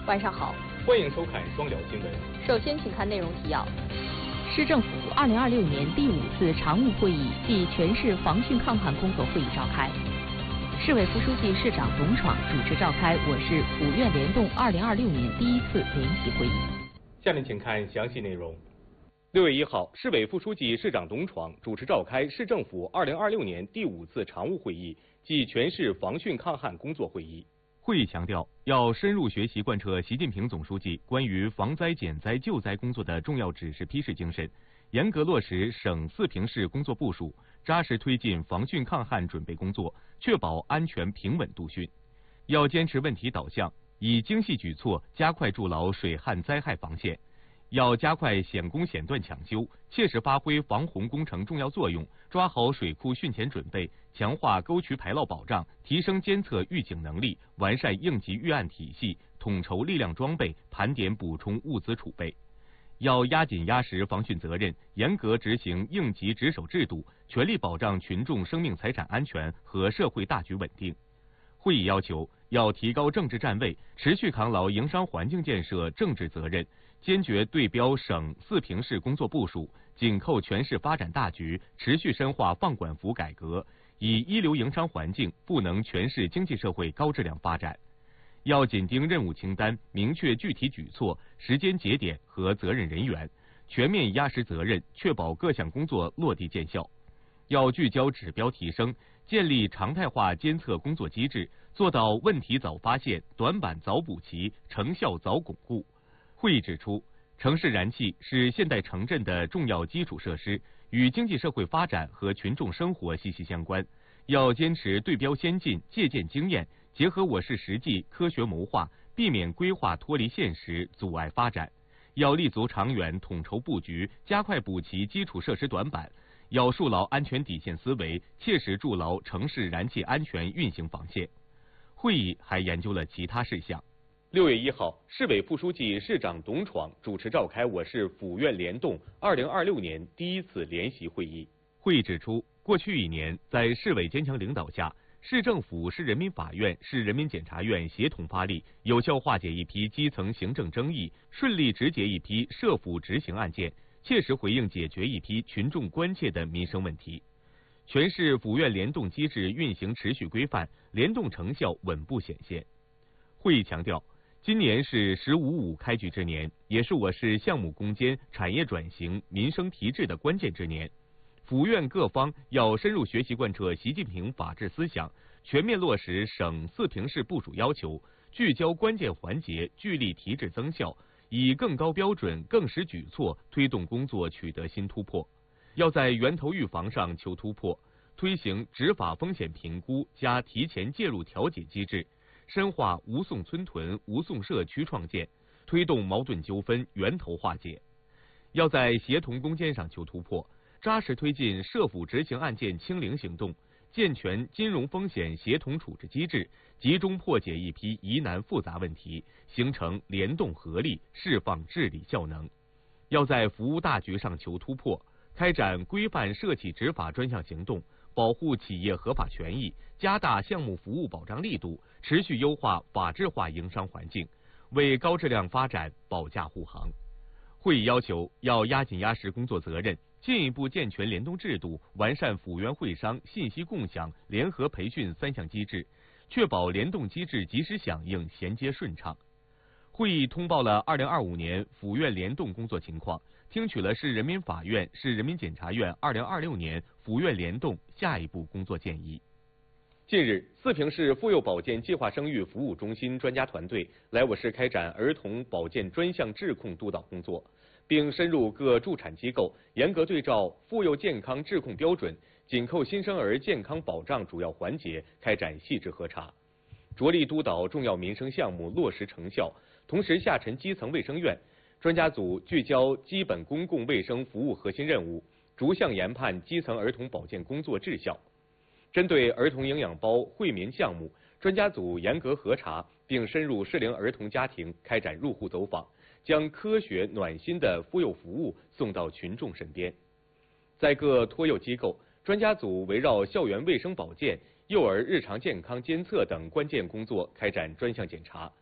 晚上好， 欢迎收看双聊新闻。 首先，请看内容提要。 市政府2026年第5次常务会议暨全市防汛抗旱工作会议召开。市委副书记、市长董闯主持召开我市府院联动2026年第1次联席会议。 下面请看详细内容。6月1号，市委副书记、市长董闯主持召开市政府2026年第5次常务会议暨全市防汛抗旱工作会议。会议强调，要深入学习贯彻习近平总书记关于防灾减灾救灾工作的重要指示批示精神，严格落实省4平市工作部署，扎实推进防汛抗旱准备工作，确保安全平稳度汛。要坚持问题导向，以精细举措加快筑牢水旱灾害防线。要加快险工险段抢修，切实发挥防洪工程重要作用，抓好水库汛前准备，强化沟渠排涝保障，提升监测预警能力，完善应急预案体系，统筹力量装备，盘点补充物资储备。要压紧压实防汛责任，严格执行应急值守制度，全力保障群众生命财产安全和社会大局稳定。会议要求，要提高政治站位，持续扛牢营商环境建设政治责任，坚决对标省4平市工作部署，紧扣全市发展大局，持续深化放管服改革，以一流营商环境赋能全市经济社会高质量发展。要紧盯任务清单，明确具体举措、时间节点和责任人员，全面压实责任，确保各项工作落地见效。要聚焦指标提升，建立常态化监测工作机制，做到问题早发现、短板早补齐、成效早巩固。会议指出，城市燃气是现代城镇的重要基础设施，与经济社会发展和群众生活息息相关。要坚持对标先进、借鉴经验，结合我市实际，科学谋划，避免规划脱离现实，阻碍发展。要立足长远，统筹布局，加快补齐基础设施短板。要树牢安全底线思维，切实筑牢城市燃气安全运行防线。会议还研究了其他事项。6月1号，市委副书记、市长董闯主持召开我市府院联动2026年第1次联席会议。会议指出，过去1年，在市委坚强领导下，市政府、市人民法院、市人民检察院协同发力，有效化解一批基层行政争议，顺利执结一批涉府执行案件，切实回应解决一批群众关切的民生问题。全市府院联动机制运行持续规范，联动成效稳步显现。会议强调，今年是“15+5”开局之年，也是我市项目攻坚、产业转型、民生提质的关键之年。府院各方要深入学习贯彻习近平法治思想，全面落实省4平市部署要求，聚焦关键环节，聚力提质增效，以更高标准、更实举措推动工作取得新突破。要在源头预防上求突破，推行执法风险评估加提前介入调解机制，深化无讼村屯、无讼社区创建，推动矛盾纠纷源头化解。要在协同攻坚上求突破，扎实推进涉府执行案件清零行动，健全金融风险协同处置机制，集中破解一批疑难复杂问题，形成联动合力，释放治理效能。要在服务大局上求突破，开展规范涉企执法专项行动，保护企业合法权益，加大项目服务保障力度，持续优化法治化营商环境，为高质量发展保驾护航。会议要求，要压紧压实工作责任，进一步健全联动制度，完善府院会商、信息共享、联合培训3项机制，确保联动机制及时响应、衔接顺畅。会议通报了2025年府院联动工作情况，听取了市人民法院、市人民检察院2026年府院联动下一步工作建议。近日，4平市妇幼保健计划生育服务中心专家团队来我市开展儿童保健专项质控督导工作，并深入各助产机构，严格对照妇幼健康质控标准，紧扣新生儿健康保障主要环节开展细致核查，着力督导重要民生项目落实成效。同时，下沉基层卫生院专家组聚焦基本公共卫生服务核心任务，逐项研判基层儿童保健工作质效。针对儿童营养包惠民项目，专家组严格核查，并深入适龄儿童家庭开展入户走访，将科学暖心的妇幼服务送到群众身边。在各托幼机构，专家组围绕校园卫生保健、幼儿日常健康监测等关键工作开展专项检查，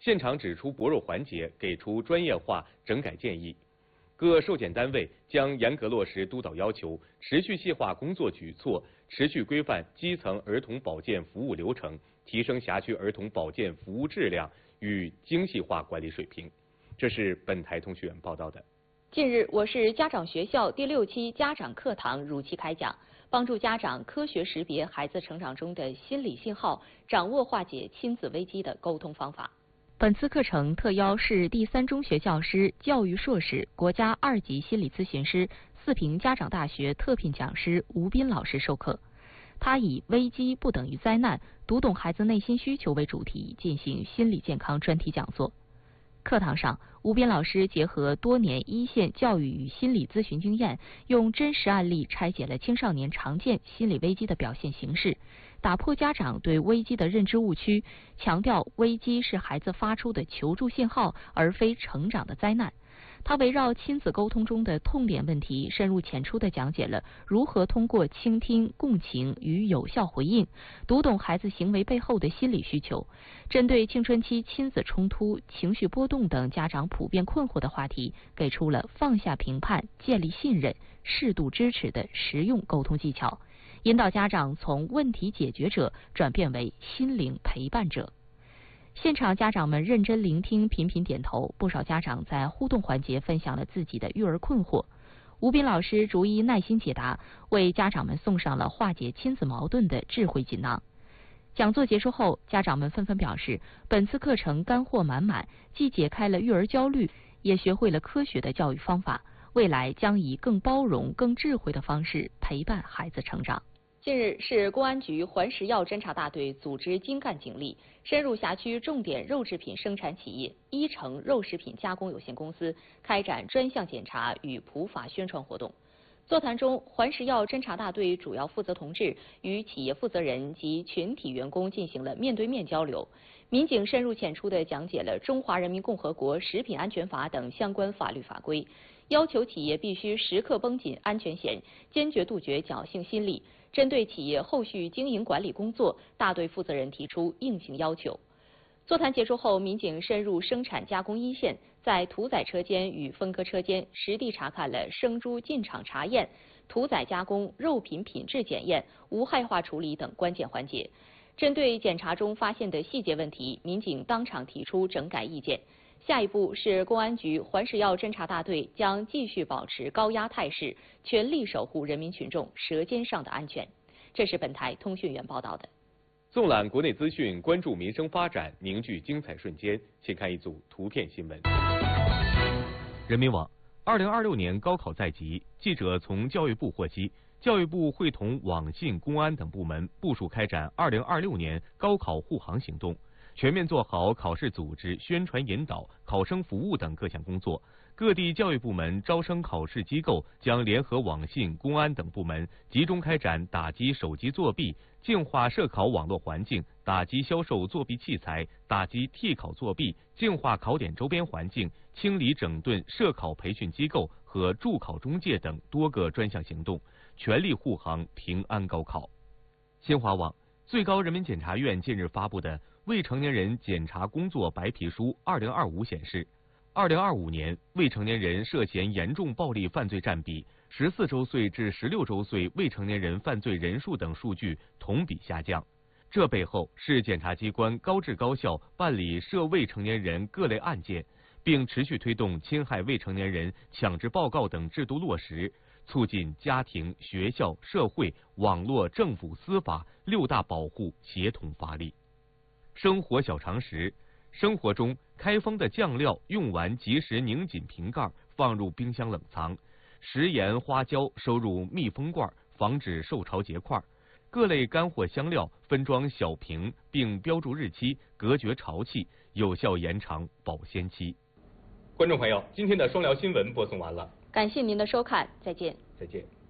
现场指出薄弱环节，给出专业化整改建议。各受检单位将严格落实督导要求，持续细化工作举措，持续规范基层儿童保健服务流程，提升辖区儿童保健服务质量与精细化管理水平。这是本台通讯员报道的。 近日，我市家长学校第6期家长课堂如期开讲，帮助家长科学识别孩子成长中的心理信号，掌握化解亲子危机的沟通方法。 本次课程特邀市第3中学教师、教育硕士、国家2级心理咨询师、四平家长大学特聘讲师吴斌老师授课。他以危机不等于灾难，读懂孩子内心需求为主题进行心理健康专题讲座。课堂上，吴斌老师结合多年一线教育与心理咨询经验，用真实案例拆解了青少年常见心理危机的表现形式，打破家长对危机的认知误区，强调危机是孩子发出的求助信号，而非成长的灾难。他围绕亲子沟通中的痛点问题，深入浅出地讲解了如何通过倾听、共情与有效回应，读懂孩子行为背后的心理需求。针对青春期亲子冲突、情绪波动等家长普遍困惑的话题，给出了放下评判、建立信任、适度支持的实用沟通技巧，引导家长从问题解决者转变为心灵陪伴者。现场家长们认真聆听，频频点头，不少家长在互动环节分享了自己的育儿困惑。吴斌老师逐一耐心解答，为家长们送上了化解亲子矛盾的智慧锦囊。讲座结束后，家长们纷纷表示，本次课程干货满满，既解开了育儿焦虑，也学会了科学的教育方法，未来将以更包容、更智慧的方式陪伴孩子成长。 近日，市公安局环食药侦查大队组织精干警力，深入辖区重点肉制品生产企业一城肉食品加工有限公司，开展专项检查与普法宣传活动。座谈中，环食药侦查大队主要负责同志与企业负责人及群体员工进行了面对面交流。民警深入浅出地讲解了《中华人民共和国食品安全法》等相关法律法规，要求企业必须时刻绷紧安全弦，坚决杜绝侥幸心理。针对企业后续经营管理工作，大队负责人提出硬性要求。座谈结束后，民警深入生产加工一线，在屠宰车间与分割车间实地查看了生猪进场查验、屠宰加工、肉品品质检验、无害化处理等关键环节。针对检查中发现的细节问题，民警当场提出整改意见。下一步是公安局环食药侦查大队将继续保持高压态势，全力守护人民群众舌尖上的安全。这是本台通讯员报道的。 纵览国内资讯，关注民生发展，凝聚精彩瞬间。请看一组图片新闻。人民网：2026年高考在即，记者从教育部获悉，教育部会同网信、公安等部门部署开展2026年高考护航行动。全面做好考试组织、宣传引导、考生服务等各项工作。各地教育部门、招生考试机构将联合网信、公安等部门，集中开展打击手机作弊、净化涉考网络环境、打击销售作弊器材、打击替考作弊、净化考点周边环境、清理整顿涉考培训机构和助考中介等多个专项行动，全力护航平安高考。新华网：最高人民检察院近日发布的未成年人检察工作白皮书2025显示，2025年未成年人涉嫌严重暴力犯罪占比、14周岁至16周岁未成年人犯罪人数等数据同比下降。这背后是检察机关高质高效办理涉未成年人各类案件，并持续推动侵害未成年人强制报告等制度落实，促进家庭、学校、社会、网络、政府、司法6大保护协同发力。生活小常识：生活中开封的酱料用完及时拧紧瓶盖，放入冰箱冷藏；食盐、花椒收入密封罐，防止受潮结块；各类干货香料分装小瓶，并标注日期，隔绝潮气，有效延长保鲜期。观众朋友，今天的双聊新闻播送完了， 感谢您的收看，再见。 再见。